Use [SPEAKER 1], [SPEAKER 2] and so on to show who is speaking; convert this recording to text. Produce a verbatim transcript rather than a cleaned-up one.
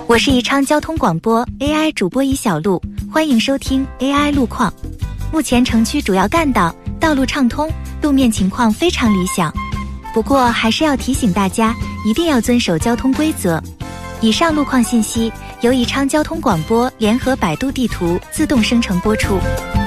[SPEAKER 1] 我是宜昌交通广播 A I 主播宜小璐，欢迎收听 A I 路况。目前城区主要干道道路畅通，路面情况非常理想。不过还是要提醒大家，一定要遵守交通规则。以上路况信息由宜昌交通广播联合百度地图自动生成播出。